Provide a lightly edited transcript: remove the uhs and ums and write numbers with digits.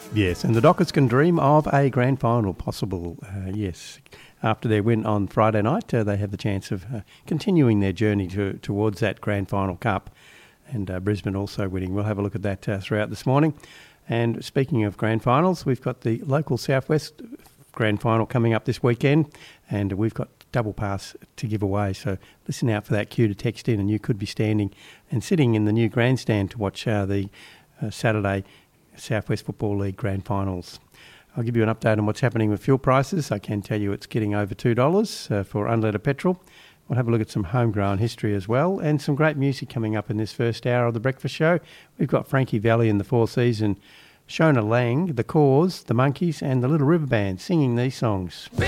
Yes, and the Dockers can dream of a grand final possible, yes. After their win on Friday night, they have the chance of continuing their journey towards that grand final cup. And Brisbane also winning. We'll have a look at that throughout this morning. And speaking of grand finals, we've got the local Southwest grand final coming up this weekend, and we've got double pass to give away. So listen out for that cue to text in, and you could be standing and sitting in the new grandstand to watch the Saturday Southwest Football League grand finals. I'll give you an update on what's happening with fuel prices. I can tell you it's getting over $2 for unleaded petrol. We'll have a look at some homegrown history as well, and some great music coming up in this first hour of the breakfast show. We've got Frankie Valli and the Four Seasons, Shona Lang, The Cause, The Monkeys and the Little River Band singing these songs.